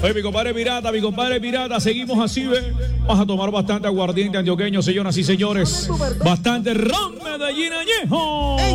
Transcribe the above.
Oye, mi compadre pirata, seguimos así, ¿ve? Vas a tomar bastante aguardiente antioqueño, señoras y señores. Bastante ron Medellín añejo.